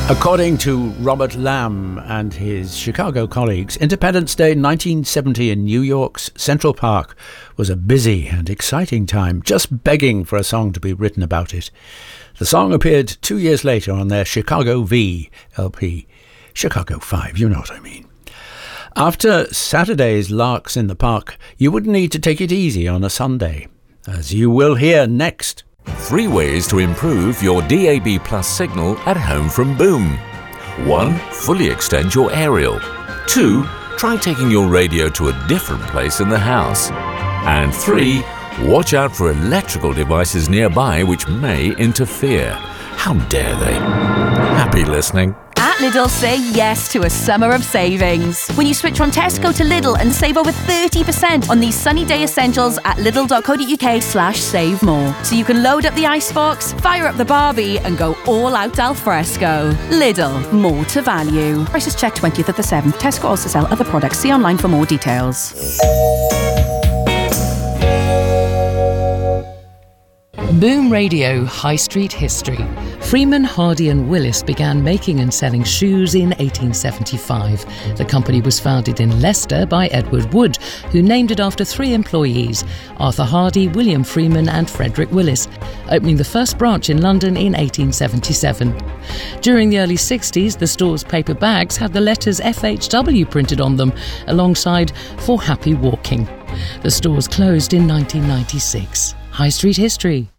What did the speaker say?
According to Robert Lamb and his Chicago colleagues, Independence Day 1970 in New York's Central Park was a busy and exciting time, just begging for a song to be written about it. The song appeared 2 years later on their Chicago V LP. Chicago 5, you know what I mean. After Saturday's larks in the park, you would need to take it easy on a Sunday, as you will hear next. 3 ways to improve your DAB+ signal at home from Boom. 1. Fully extend your aerial. 2. Try taking your radio to a different place in the house. And 3. Watch out for electrical devices nearby which may interfere. How dare they? Happy listening. At Lidl, say yes to a summer of savings. When you switch from Tesco to Lidl and save over 30% on these sunny day essentials at lidl.co.uk/save more. So you can load up the icebox, fire up the Barbie and go all out al fresco. Lidl, more to value. Prices checked 20th of the 7th. Tesco also sell other products. See online for more details. Boom Radio High Street History. Freeman, Hardy and Willis began making and selling shoes in 1875. The company was founded in Leicester by Edward Wood, who named it after 3 employees, Arthur Hardy, William Freeman and Frederick Willis, opening the first branch in London in 1877. During the early 60s, the store's paper bags had the letters FHW printed on them, alongside For Happy Walking. The stores closed in 1996. High Street History.